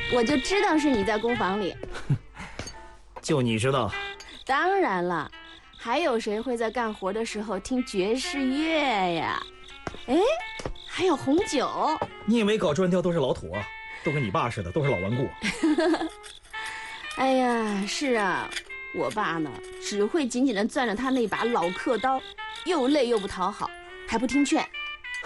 我就知道是你在工坊里。 就你知道？ 当然了，还有谁会在干活的时候听爵士乐呀？哎，还有红酒。 你以为搞砖雕都是老土啊？都跟你爸似的，都是老顽固。 哎呀，是啊，我爸呢，只会紧紧地攥着他那把老刻刀，又累又不讨好，还不听劝。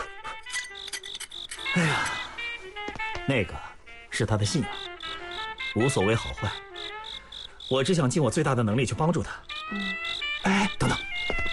哎呀，那个是他的信仰，无所谓好坏，我只想尽我最大的能力去帮助他。哎，等等，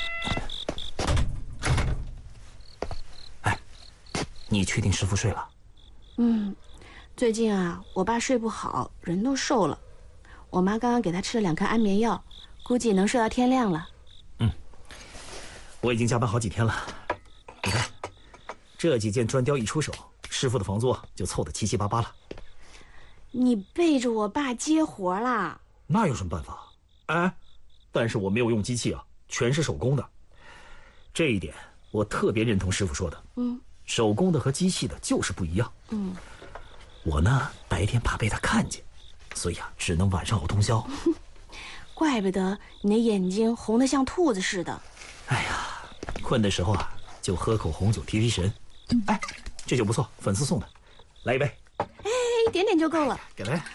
哎，你确定师傅睡了？ 最近啊，我爸睡不好，人都瘦了。我妈刚刚给他吃了2颗安眠药，估计能睡到天亮了。 我已经加班好几天了，你看，这几件砖雕一出手，师傅的房租就凑得七七八八了。 你背着我爸接活啦？ 那有什么办法？哎，但是我没有用机器啊，全是手工的。这一点我特别认同师傅说的。手工的和机器的就是不一样。我呢，白天怕被他看见，所以啊，只能晚上熬通宵。 怪不得你那眼睛红得像兔子似的。 哎呀，困的时候啊，就喝口红酒提提神。哎，这酒不错，粉丝送的，来一杯。 哎，一点点就够了。 给来。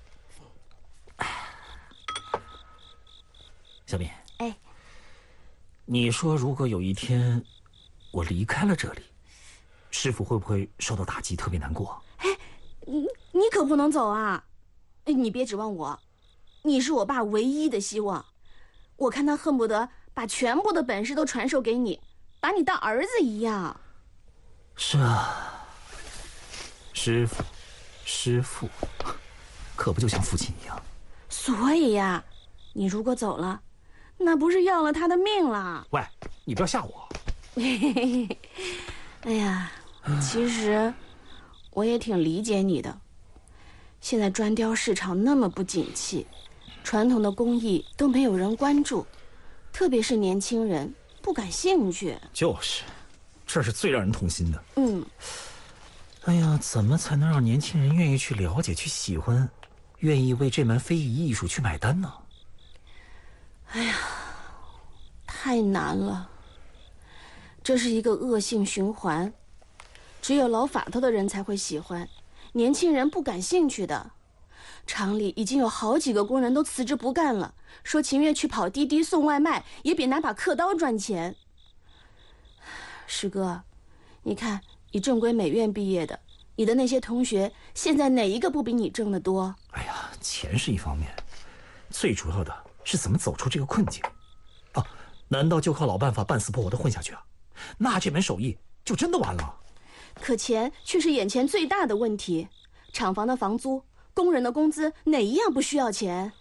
小敏， 哎， 你说如果有一天我离开了这里，师傅会不会受到打击，特别难过？ 你可不能走啊！你别指望我，你是我爸唯一的希望。我看他恨不得把全部的本事都传授给你，把你当儿子一样。 是啊，师傅，可不就像父亲一样？ 所以呀，你如果走了，那不是要了他的命了。 喂，你不要吓我。 哎呀，其实我也挺理解你的。现在砖雕市场那么不景气，传统的工艺都没有人关注，特别是年轻人不感兴趣。 就是，这是最让人痛心的。哎呀，怎么才能让年轻人愿意去了解、去喜欢，愿意为这门非遗艺术去买单呢？ 哎呀，太难了。这是一个恶性循环，只有老法头的人才会喜欢，年轻人不感兴趣的。厂里已经有好几个工人都辞职不干了，说情愿去跑滴滴送外卖，也比拿把刻刀赚钱。师哥，你看你正规美院毕业的，你的那些同学现在哪一个不比你挣得多？ 哎呀，钱是一方面，最主要的是怎么走出这个困境。啊，难道就靠老办法半死不活的混下去啊？那这门手艺就真的完了。 可钱却是眼前最大的问题，厂房的房租，工人的工资，哪一样不需要钱？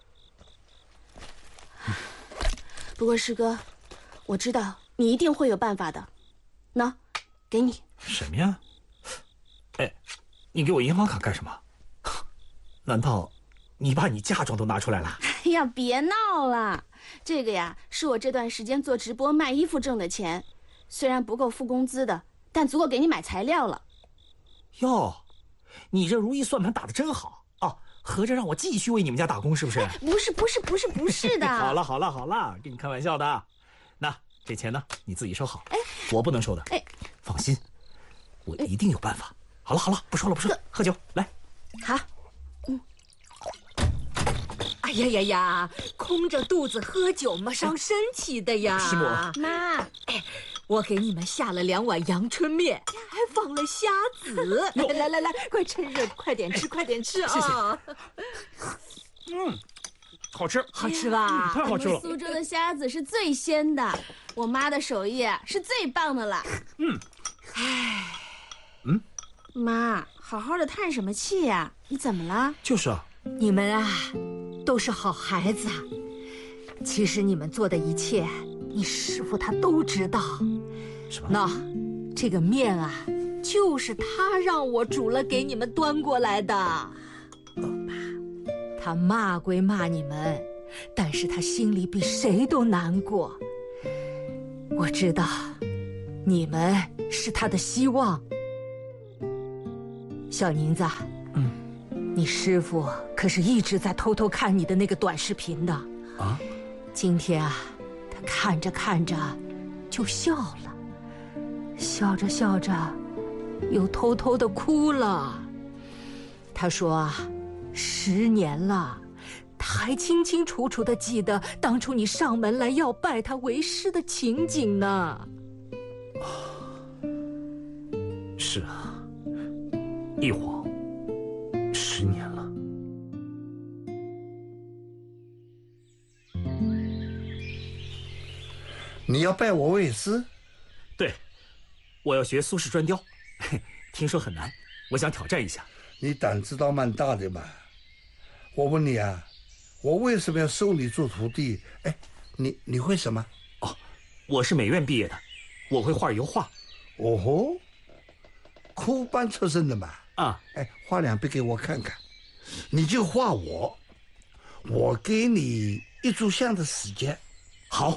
不过师哥，我知道你一定会有办法的。喏，给你。 什么呀？哎，你给我银行卡干什么？难道你把你嫁妆都拿出来了？ 哎呀，别闹了，这个呀是我这段时间做直播卖衣服挣的钱，虽然不够付工资的，但足够给你买材料了。 哟，你这如意算盘打得真好啊！合着让我继续为你们家打工是不是？ 不是的。 好了，跟你开玩笑的。那这钱呢，你自己收好。我不能收的。放心，我一定有办法。好了，不说了，喝酒来。 好。 哎呀，空着肚子喝酒嘛，伤身体的呀。 师母， 妈， 我给你们下了2碗阳春面，还放了虾子。来，快趁热，快点吃啊！ 谢谢。好吃， 好吃吧？ 太好吃了。 苏州的虾子是最鲜的，我妈的手艺是最棒的了。妈，好好的叹什么气呀？你怎么了？ 就是啊。 你们啊，都是好孩子。其实你们做的一切，你师傅他都知道。 什么？ 那这个面啊，就是他让我煮了给你们端过来的。他骂归骂你们，但是他心里比谁都难过。我知道，你们是他的希望。小宁子， 你师傅可是一直在偷偷看你的那个短视频的啊。 今天啊，他看着看着就笑了，笑着笑着又偷偷的哭了。他说啊，10年了，他还清清楚楚的记得当初你上门来要拜他为师的情景呢。 是啊，一晃10年了。 你要拜我为师？ 对，我要学苏轼专雕，听说很难，我想挑战一下。 你胆子倒蛮大的嘛。我问你啊，我为什么要收你做徒弟？哎，你会什么？ 哦，我是美院毕业的，我会画油画。 哦吼，科班出身的嘛。 啊， 哎，画2笔给我看看。你就画我，我给你1炷香的时间。 好。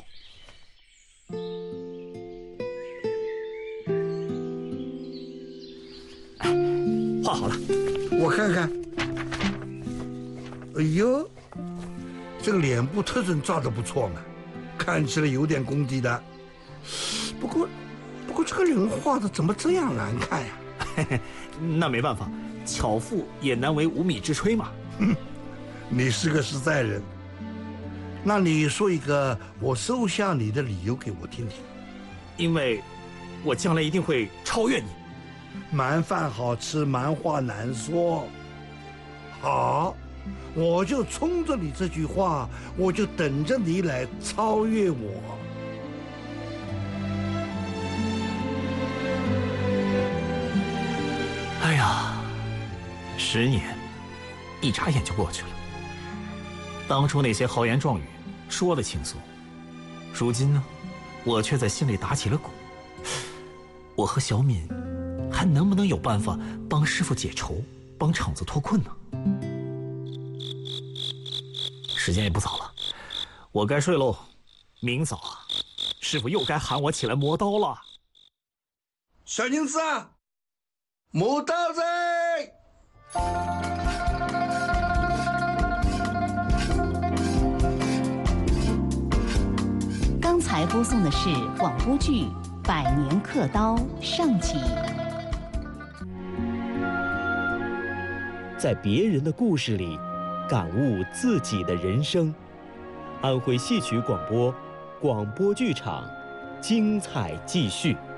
画好了， 我看看。哎呦，这个脸部特征抓得不错嘛，看起来有点功底的。不过这个人画的怎么这样难看呀？ 那没办法，巧妇也难为无米之炊嘛。 你是个实在人。那你说一个我收下你的理由给我听听。 因为我将来一定会超越你。 蛮饭好吃，蛮话难说。好，我就冲着你这句话，我就等着你来超越我。 哎呀，10年，一眨眼就过去了。当初那些豪言壮语说的轻松，如今呢，我却在心里打起了鼓。我和小敏还能不能有办法帮师傅解愁，帮厂子脱困呢？时间也不早了，我该睡喽。明早啊，师傅又该喊我起来磨刀了。 小宁子啊，磨刀子！ 刚才播送的是广播剧《百年刻刀》上集。 在别人的故事里感悟自己的人生。安徽戏曲广播，广播剧场，精彩继续。